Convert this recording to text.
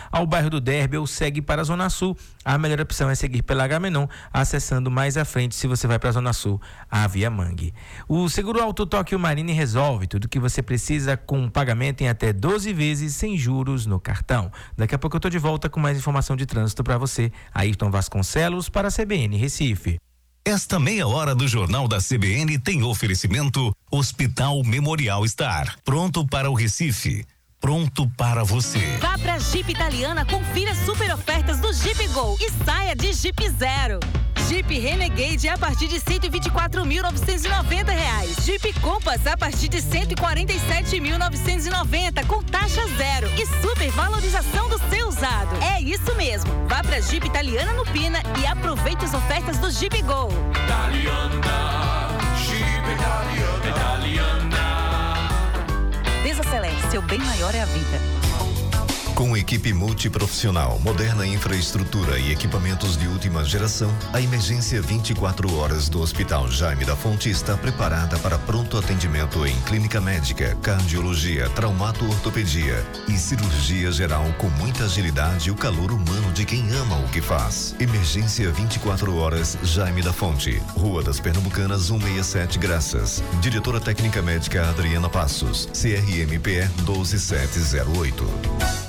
ao bairro do Derby ou segue para a Zona Sul, a melhor opção é seguir pela Agamenon, acessando mais à frente se você vai para a Zona Sul, a Via Mangue. O Seguro Auto Tóquio Marine resolve tudo o que você precisa com pagamento em até 12 vezes sem juros no cartão. Daqui a pouco eu tô de volta com mais informação de trânsito para você. Ayrton Vasconcelos para a CBN Recife. Esta meia hora do Jornal da CBN tem oferecimento Hospital Memorial Star. Pronto para o Recife. Pronto para você. Vá pra Jeep Italiana, confira super ofertas do Jeep Gol e saia de Jeep Zero. Jeep Renegade a partir de R$ 124.990. Jeep Compass a partir de R$ 147.990 com taxa zero e super valorização do seu usado. É isso mesmo. Vá pra Jeep Italiana no Pina e aproveite as ofertas do Jeep Gol. Jeep Italiana. Desacelere, seu bem maior é a vida. Com equipe multiprofissional, moderna infraestrutura e equipamentos de última geração, a emergência 24 horas do Hospital Jaime da Fonte está preparada para pronto atendimento em clínica médica, cardiologia, traumato-ortopedia e cirurgia geral com muita agilidade e o calor humano de quem ama o que faz. Emergência 24 horas Jaime da Fonte, Rua das Pernambucanas 167 Graças. Diretora técnica médica Adriana Passos, CRMPE 12708.